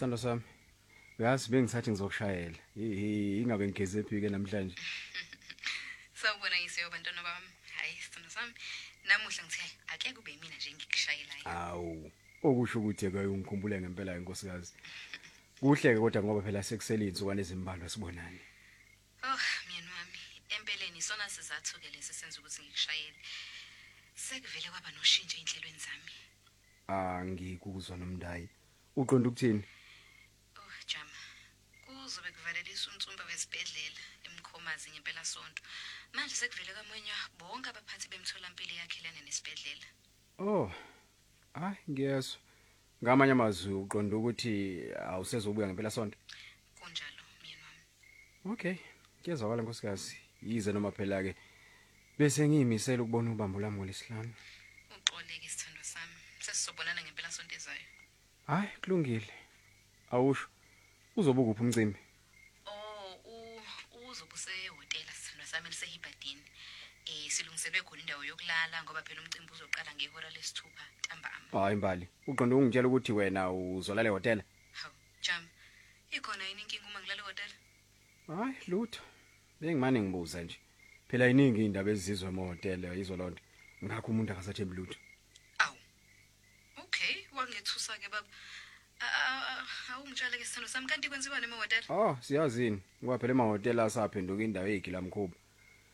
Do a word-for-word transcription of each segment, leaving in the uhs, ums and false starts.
sithando sami. Uyazi bengisathi ngizokushayela. Ingabe ngigeze phike namhlanje. Sawubona yisiyo bantwana bami. Hayi sithando sami. Namuhla ngithe ake kube mina nje ngikushayelayo. Awu, okusho ukuthi ke ungikhumbule ngempela inkosikazi. Kuhle ke kodwa ngoba phela sekusele insukwane ezimbalwa sibonani. Oh, myeni wami, empeleni sona sizathu ke lesi senza ukuthi ngikushayele. Sekuvele kwaba noshintsho enhlelweni zami. Ah, ngikuzwa nomndayi. Uqonda ukuthini? Oh, Jama. Kuzobe kuvalelisa umtsumba wesibedlela emkhomazi ngempela sonto. Manje sekuvele kamonya bonke abaphathi bemtholampilo yakhelana nesibedlela. Oh. Ah, ngiyezwa. Ngamanye amazwi uqonda ukuthi awusezobuya ngempela sonto. Kunjalo, myeni wami. Okay, kuyezwakala nkosikazi. Yize noma phela ke bese ngiyimisela ukubona ubambo lami ngolesihlanu. Uxoleke isithando sami. Sesisobonana ngempela sonto ezayo. Hayi, kulungile. Awusho. Uzobuka uphi umcimbi? Oh, u uzobuse hotel sithando sami elisehibadini. Eh silungisebe khona indawo yokulala ngoba phela umcimbi uzoqala ngehora lesithupha ntambama. Hayi mbali. Uqonda ungitshela ukuthi wena uzolala ehotel? Hawu, Jam. Ikhona yini inkinga uma ngilala ehotel? Hayi, lutho. Bengimane ngibuza nje. Phela iningi indaba ezizizwa emahotel izolonto. Ngakho umuntu akasathembi lutho. Awu. Okay, wangethusa ke baba. Awungitshela ke sithando sami kanti kwenziwa emahotel? Ah, siyazini. Ngoba phela emahotel asaphenduka indawo ezigilamkhuba.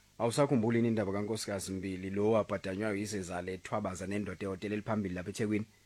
Awusakhumbuli indaba kaNkosikazi Mbili lo wabhadanywa yisezale ethwabaza nendoda ehotel eliphambili lapha eThekwini.